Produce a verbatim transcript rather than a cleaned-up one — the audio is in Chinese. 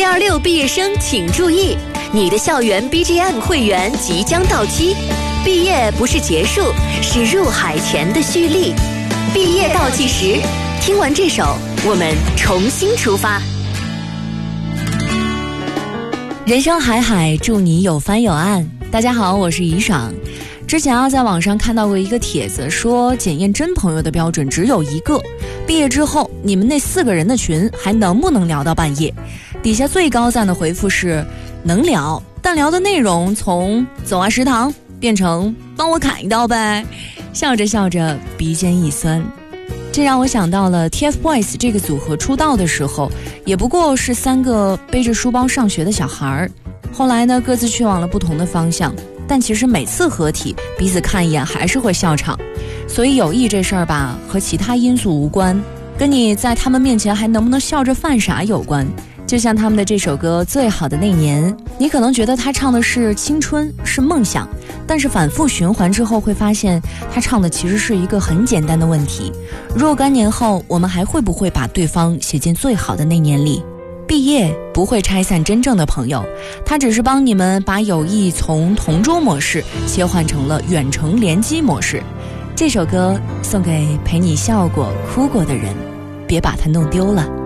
二六毕业生请注意，你的校园 B G M 会员即将到期，毕业不是结束，是入海前的蓄力。毕业倒计时，听完这首，我们重新出发。 人生海海，祝你有帆有岸。大家好，我是怡爽。之前啊，在网上看到过一个帖子，说检验真朋友的标准只有一个，毕业之后你们那四个人的群还能不能聊到半夜？底下最高赞的回复是能聊，但聊的内容从走啊食堂变成帮我砍一刀呗。笑着笑着鼻尖一酸，这让我想到了 T F BOYS 这个组合出道的时候，也不过是三个背着书包上学的小孩，后来呢各自去往了不同的方向，但其实每次合体彼此看一眼还是会笑场。所以友谊这事儿吧，和其他因素无关，跟你在他们面前还能不能笑着犯傻有关。就像他们的这首歌《最好的那年》，你可能觉得他唱的是青春，是梦想，但是反复循环之后会发现他唱的其实是一个很简单的问题：若干年后我们还会不会把对方写进最好的那年里？毕业不会拆散真正的朋友，它只是帮你们把友谊从同桌模式切换成了远程联机模式。这首歌送给陪你笑过哭过的人，别把它弄丢了。